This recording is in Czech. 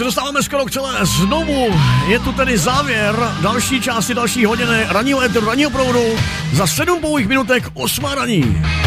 se dostáváme skoro k celé znovu. Je tu tedy závěr další části, další hodiny ranního éteru, ranního proudu. Za 7 pouhých minutek 8 raní.